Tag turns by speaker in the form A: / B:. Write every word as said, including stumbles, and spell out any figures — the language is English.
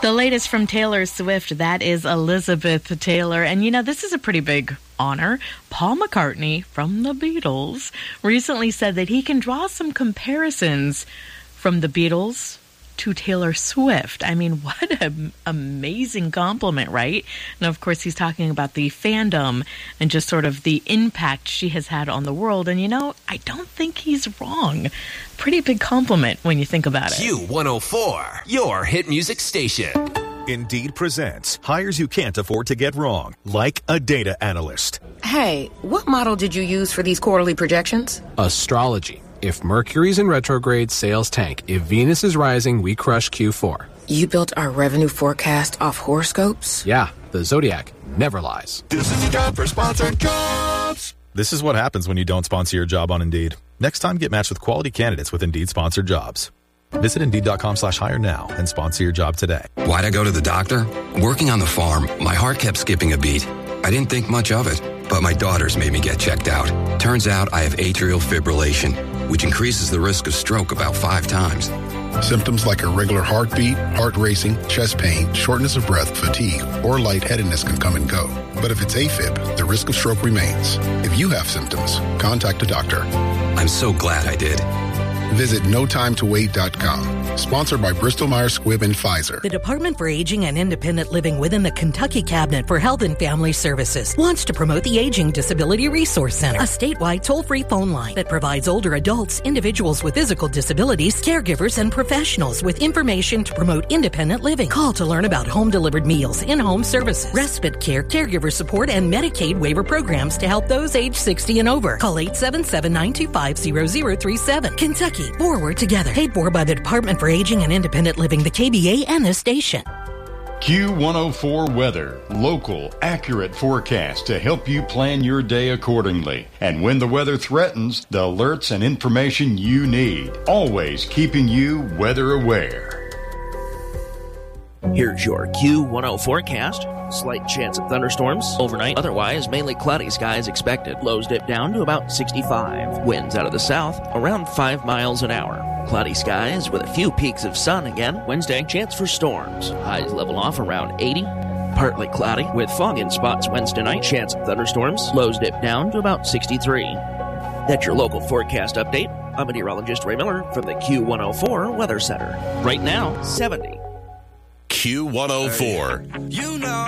A: The latest from Taylor Swift, that is Elizabeth Taylor. And, you know, this is a pretty big honor. Paul McCartney from the Beatles recently said that he can draw some comparisons from the Beatles to Taylor Swift. I mean, what an amazing compliment, right? And of course, he's talking about the fandom and just sort of the impact she has had on the world. And, you know, I don't think he's wrong. Pretty big compliment when you think about it.
B: Q one oh four, your hit music station.
C: Indeed presents hires you can't afford to get wrong, like a data analyst.
D: Hey, what model did you use for these quarterly projections?
E: Astrology. If Mercury's in retrograde, sales tank. If Venus is rising, we crush Q four.
D: You built our revenue forecast off horoscopes?
E: Yeah, the Zodiac never lies.
F: This is the job for sponsored jobs.
G: This is what happens when you don't sponsor your job on Indeed. Next time, get matched with quality candidates with Indeed sponsored jobs. Visit Indeed.com slash hire now and sponsor your job today.
H: Why'd I go to the doctor? Working on the farm, my heart kept skipping a beat. I didn't think much of it, but my daughters made me get checked out. Turns out I have atrial fibrillation, which increases the risk of stroke about five times.
I: Symptoms like irregular heartbeat, heart racing, chest pain, shortness of breath, fatigue, or lightheadedness can come and go. But if it's AFib, the risk of stroke remains. If you have symptoms, contact a doctor.
H: I'm so glad I did.
I: Visit no time to wait dot com. Sponsored by Bristol-Myers Squibb and Pfizer.
J: The Department for Aging and Independent Living within the Kentucky Cabinet for Health and Family Services wants to promote the Aging Disability Resource Center, a statewide toll-free phone line that provides older adults, individuals with physical disabilities, caregivers, and professionals with information to promote independent living. Call to learn about home-delivered meals, in-home services, respite care, caregiver support, and Medicaid waiver programs to help those age sixty and over. Call eight seven seven, nine two five, zero zero three seven. Kentucky, forward together. Paid for by the Department for Aging and Independent Living, the K B A, and this station.
K: Q one oh four Weather. Local, accurate forecast to help you plan your day accordingly. And when the weather threatens, the alerts and information you need. Always keeping you weather aware.
L: Here's your Q one oh forecast. Slight chance of thunderstorms overnight. Otherwise, mainly cloudy skies expected. Lows dip down to about sixty-five. Winds out of the south around five miles an hour. Cloudy skies with a few peaks of sun again. Wednesday, chance for storms. Highs level off around eighty. Partly cloudy with fog in spots Wednesday night. Chance of thunderstorms. Lows dip down to about sixty-three. That's your local forecast update. I'm meteorologist Ray Miller from the Q one oh four Weather Center. Right now, seventy.
F: Q one oh four.
B: You know.